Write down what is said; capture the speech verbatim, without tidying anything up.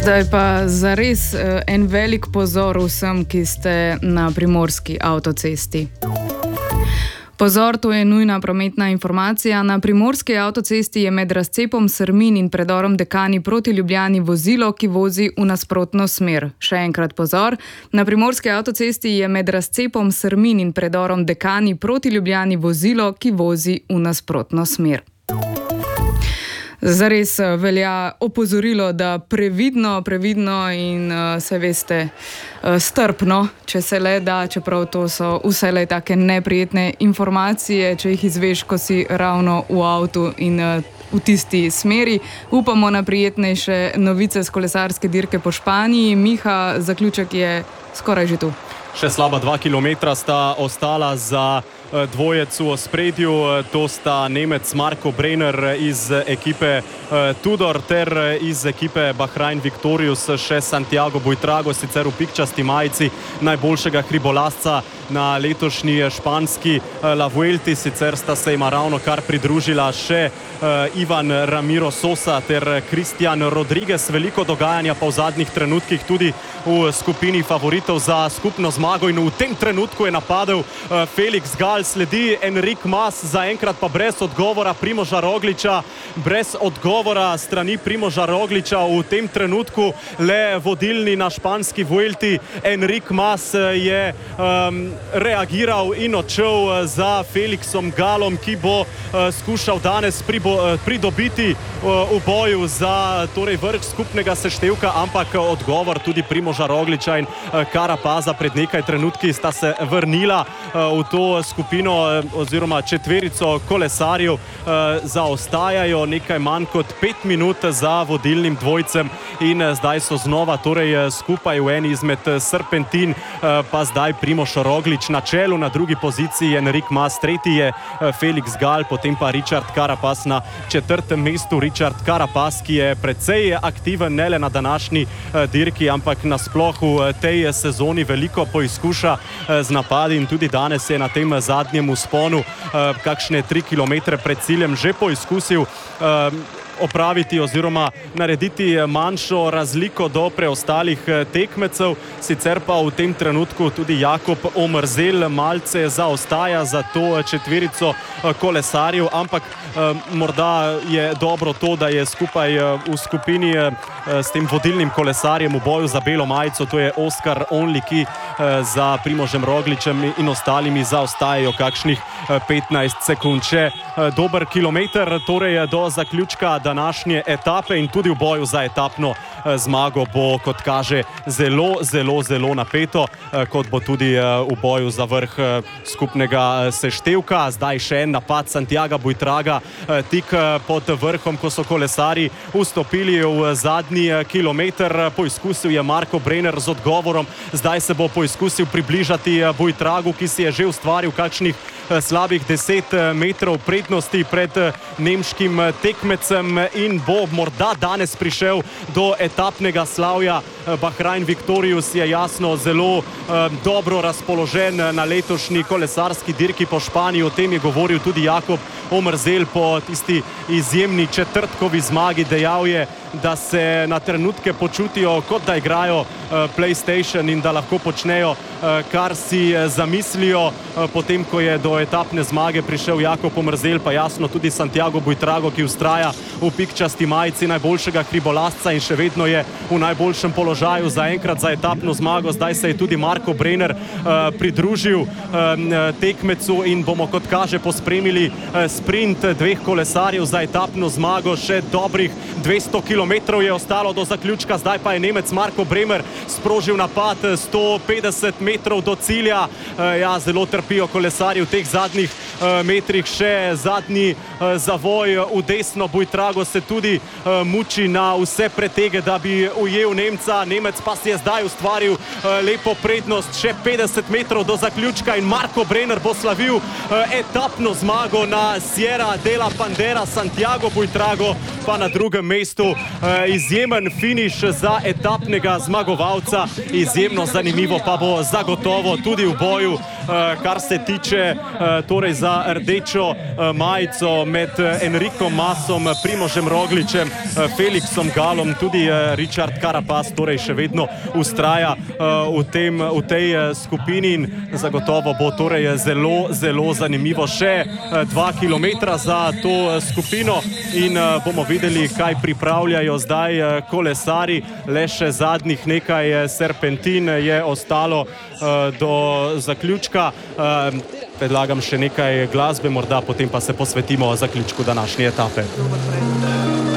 Zdaj pa zares en velik pozor vsem, ki ste na primorski avtocesti. Pozor, to je nujna prometna informacija. Na primorski avtocesti je med razcepom Srmin in predorom Dekani proti Ljubljani vozilo, ki vozi v nasprotno smer. Še enkrat pozor, na primorski avtocesti je med razcepom Srmin in predorom Dekani proti Ljubljani vozilo, ki vozi v nasprotno smer. Zares velja opozorilo, da previdno, previdno in se veste, strpno, če se le da, čeprav to so vselej take neprijetne informacije, če jih izveš, ko si ravno v avtu in v tisti smeri. Upamo na prijetnejše novice z kolesarske dirke po Španiji. Miha, zaključek je skoraj že tu. Še slaba dva kilometra sta ostala za dvojec v ospredju. To sta Nemec Marko Brenner iz ekipe Tudor ter iz ekipe Bahrain Victorious še Santiago Buitrago, sicer v pikčasti majici najboljšega hribolazca na letošnji španski La Vuelti. Sicer sta se ima ravno kar pridružila še Ivan Ramiro Sosa ter Cristian Rodriguez. Veliko dogajanja pa v zadnjih trenutkih tudi v skupini favoritov za skupno zmago in v tem trenutku je napadel Felix Gal, sledi Enric Mas, zaenkrat pa brez odgovora Primoža Rogliča, brez odgovora strani Primoža Rogliča v tem trenutku le vodilni na španski Vuelti Enric Mas je um, reagiral in odšel za Felixom Galom, ki bo uh, skušal danes pribo, uh, pridobiti uh, v boju za torej vrh skupnega seštevka, ampak odgovor tudi Primoža Rogliča in uh, Carapaza pred nekaj trenutki sta se vrnila uh, v to skupino uh, oziroma četverico kolesarjev. Uh, zaostajajo nekaj manj kot pet minut za vodilnim dvojcem in uh, zdaj so znova torej uh, skupaj v eni izmed uh, serpentin, uh, pa zdaj Primož Roglič na čelu, na drugi poziciji Enric Mas, tretji je uh, Felix Gal, potem pa Richard Carapaz na četrtem mestu. Richard Carapaz, ki je precej aktiven ne le na današnji uh, dirki, ampak nasploh v uh, tej sezoni veliko poizkuša uh, z napadi in tudi danes je na tem zadnjem vzponu uh, kakšne tri kilometre pred ciljem že poizkusil uh, opraviti oziroma narediti manjšo razliko do preostalih tekmecev. Sicer pa v tem trenutku tudi Jakob Omerzel malce zaostaja za to četverico kolesarjev, ampak eh, morda je dobro to, da je skupaj v skupini eh, s tem vodilnim kolesarjem v boju za belo majico, to je Oskar Onli, ki eh, za Primožem Rogličem in ostalimi zaostajajo kakšnih eh, petnajst sekund. Še eh, dober kilometer torej do zaključka današnje etape in tudi v boju za etapno zmago bo, kot kaže, zelo, zelo, zelo napeto, kot bo tudi v boju za vrh skupnega seštevka. Zdaj še en napad Santiaga Buitraga tik pod vrhom, ko so kolesari vstopili v zadnji kilometer. Poizkusil je Marko Brenner z odgovorom, zdaj se bo poizkusil približati Buitragu, ki si je že ustvaril kakšnih slabih deset metrov prednosti pred nemškim tekmecem in bo morda danes prišel do etapnega slavja. Bahrain Victorious je jasno zelo eh, dobro razpoložen na letošnji kolesarski dirki po Španiji. O tem je govoril tudi Jakob Omerzel po tisti izjemni četrtkovi zmagi. Dejal je, da se na trenutke počutijo, kot da igrajo eh, PlayStation in da lahko počnejo, eh, kar si zamislijo. Eh, potem, ko je do etapne zmage prišel Jakob Omerzel, pa jasno tudi Santiago Buitrago, ki ustraja v pikčasti majici najboljšega hribolazca in še vedno je v najboljšem položaju zaenkrat za etapno zmago. Zdaj se je tudi Marko Brenner uh, pridružil uh, tekmecu in bomo, kot kaže, pospremili uh, sprint dveh kolesarjev za etapno zmago. Še dobrih dvesto kilometrov je ostalo do zaključka, zdaj pa je Nemec Marko Brenner sprožil napad sto petdeset metrov do cilja. Uh, ja, zelo trpijo kolesarji v teh zadnjih uh, metrih. Še zadnji uh, zavoj v desno. Buitrago se tudi uh, muči na vse pretege, da bi ujel Nemca. Nemec pa si je zdaj ustvaril uh, lepo prednost. Še petdeset metrov do zaključka in Marko Brenner bo slavil uh, etapno zmago na Sierra de la Bandera. Santiago Buitrago pa na drugem mestu. Izjemen finiš za etapnega zmagovalca, izjemno zanimivo pa bo zagotovo tudi v boju, kar se tiče torej za rdečo majico med Enrikom Masom, Primožem Rogličem, Felixom Galom, tudi Richard Carapaz torej še vedno ustraja v, tem, v tej skupini in zagotovo bo torej zelo, zelo zanimivo. Še dva kilometra za to skupino in bomo videli, kaj pripravljajo zdaj kolesari. Le še zadnjih nekaj serpentin je ostalo do zaključka. Predlagam še nekaj glasbe, morda potem pa se posvetimo zaključku današnje etape.